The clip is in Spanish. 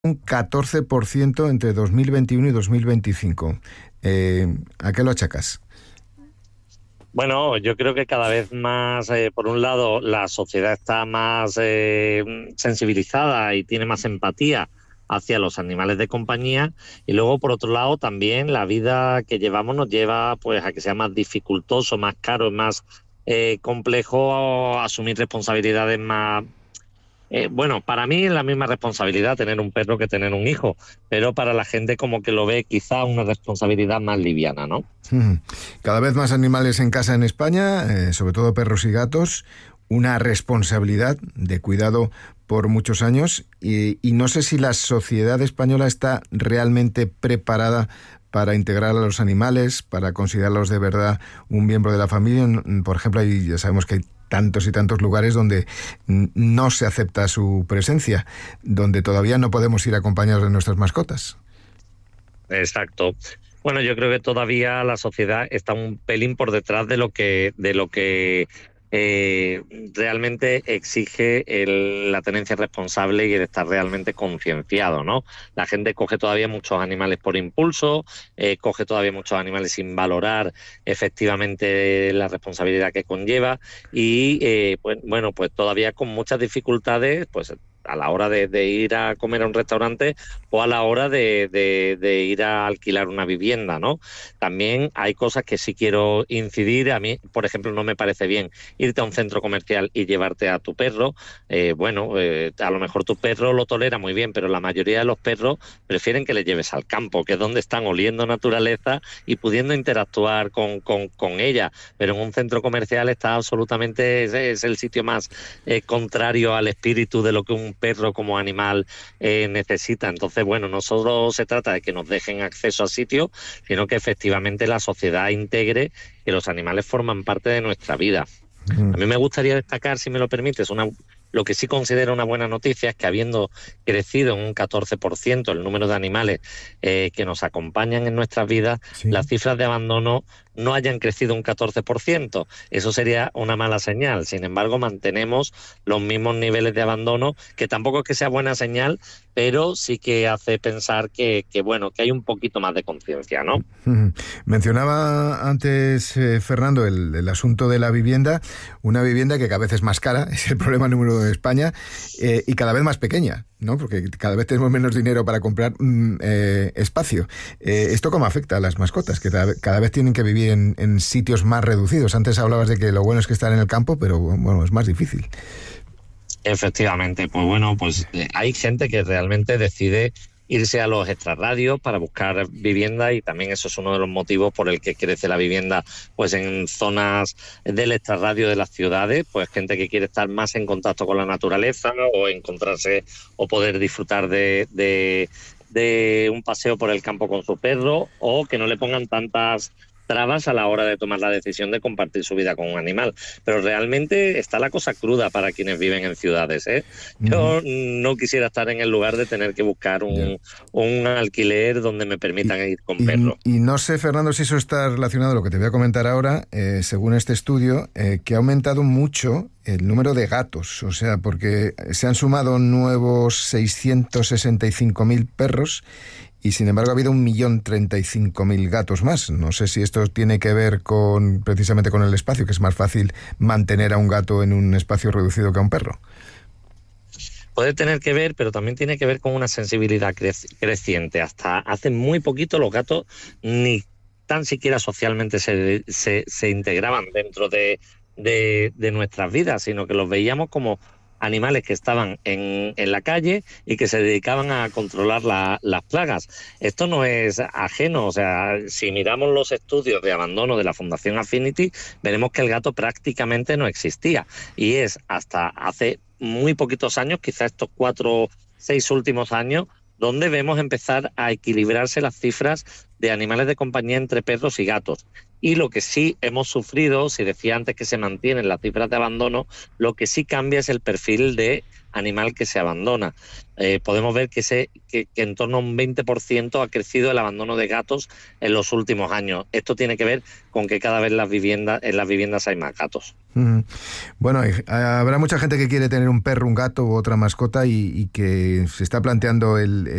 un 14% entre 2021 y 2025. ¿A qué lo achacas? Bueno, yo creo que cada vez más, por un lado, la sociedad está más sensibilizada y tiene más empatía hacia los animales de compañía, y luego, por otro lado, también la vida que llevamos nos lleva pues a que sea más dificultoso, más caro, más complejo asumir responsabilidades más. Bueno, para mí es la misma responsabilidad tener un perro que tener un hijo, pero para la gente como que lo ve quizá una responsabilidad más liviana, ¿no? Cada vez más animales en casa en España, sobre todo perros y gatos, una responsabilidad de cuidado por muchos años, y no sé si la sociedad española está realmente preparada para integrar a los animales, para considerarlos de verdad un miembro de la familia. Por ejemplo, ya sabemos que hay tantos y tantos lugares donde no se acepta su presencia, donde todavía no podemos ir acompañados de nuestras mascotas. Exacto. Bueno, yo creo que todavía la sociedad está un pelín por detrás de lo que realmente exige la tenencia responsable y el estar realmente concienciado, ¿no? La gente coge todavía muchos animales por impulso, coge todavía muchos animales sin valorar efectivamente la responsabilidad que conlleva, y pues bueno, pues todavía con muchas dificultades, pues a la hora de ir a comer a un restaurante o a la hora de ir a alquilar una vivienda, ¿no? También hay cosas que sí quiero incidir. A mí, por ejemplo, no me parece bien irte a un centro comercial y llevarte a tu perro. A lo mejor tu perro lo tolera muy bien, pero la mayoría de los perros prefieren que le lleves al campo, que es donde están oliendo naturaleza y pudiendo interactuar con ella. Pero en un centro comercial está absolutamente, es el sitio más contrario al espíritu de lo que un perro como animal necesita. Entonces, bueno, no solo se trata de que nos dejen acceso al sitio, sino que efectivamente la sociedad integre que los animales forman parte de nuestra vida. A mí me gustaría destacar, si me lo permites, lo que sí considero una buena noticia es que, habiendo crecido en un 14% el número de animales que nos acompañan en nuestras vidas, Sí. las cifras de abandono no hayan crecido un 14%. Eso sería una mala señal. Sin embargo, mantenemos los mismos niveles de abandono, que tampoco es que sea buena señal, pero sí que hace pensar que hay un poquito más de conciencia, ¿no? Mencionaba antes, Fernando, el asunto de la vivienda, una vivienda que cada vez es más cara, es el problema número uno de España, y cada vez más pequeña, ¿no? Porque cada vez tenemos menos dinero para comprar espacio. ¿Esto cómo afecta a las mascotas, que cada vez tienen que vivir en sitios más reducidos? Antes hablabas de que lo bueno es que estar en el campo, pero bueno, es más difícil. Efectivamente, pues bueno, hay gente que realmente decide irse a los extrarradios para buscar vivienda, y también eso es uno de los motivos por el que crece la vivienda pues en zonas del extrarradio de las ciudades, pues gente que quiere estar más en contacto con la naturaleza, o encontrarse o poder disfrutar de un paseo por el campo con su perro, o que no le pongan tantas trabas a la hora de tomar la decisión de compartir su vida con un animal. Pero realmente está la cosa cruda para quienes viven en ciudades, ¿eh? Yo no quisiera estar en el lugar de tener que buscar un alquiler donde me permitan ir con perros. Y no sé, Fernando, si eso está relacionado a lo que te voy a comentar ahora, según este estudio, que ha aumentado mucho el número de gatos, o sea, porque se han sumado nuevos 665.000 perros, y sin embargo ha habido 1.035.000 gatos más. No sé si esto tiene que ver precisamente con el espacio, que es más fácil mantener a un gato en un espacio reducido que a un perro. Puede tener que ver, pero también tiene que ver con una sensibilidad creciente. Hasta hace muy poquito los gatos ni tan siquiera socialmente se integraban dentro de nuestras vidas, sino que los veíamos como animales que estaban en la calle y que se dedicaban a controlar las plagas. Esto no es ajeno, o sea, si miramos los estudios de abandono de la Fundación Affinity, veremos que el gato prácticamente no existía, y es hasta hace muy poquitos años, quizás estos 4 o 6 últimos años, donde vemos empezar a equilibrarse las cifras de animales de compañía entre perros y gatos. Y lo que sí hemos sufrido, si decía antes que se mantienen las cifras de abandono, lo que sí cambia es el perfil de animal que se abandona. Podemos ver que en torno a un 20% ha crecido el abandono de gatos en los últimos años. Esto tiene que ver con que cada vez en las viviendas hay más gatos. Bueno, habrá mucha gente que quiere tener un perro, un gato u otra mascota y que se está planteando el